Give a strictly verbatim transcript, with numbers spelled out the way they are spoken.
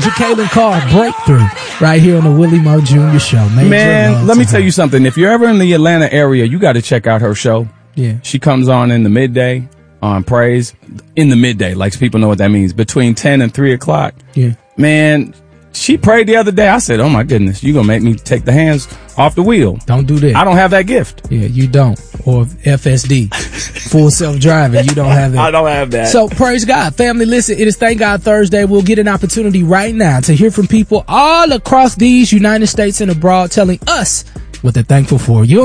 Jacqueline Carr, Breakthrough, right here on the Willie Moore Junior Show. Major Man, let me tell her. you something. If you're ever in the Atlanta area, you got to check out her show. Yeah. She comes on in the midday on Praise. In the midday, like people know what that means. Between ten and three o'clock. Yeah. Man, she prayed the other day. I said, oh my goodness, you going to make me take the hands off the wheel. Don't do that. I don't have that gift. Yeah, you don't. Or F S D, full self-driving, you don't have that. I don't have that. So praise God. Family, listen, it is Thank God Thursday. We'll get an opportunity right now to hear from people all across these United States and abroad telling us what they're thankful for. You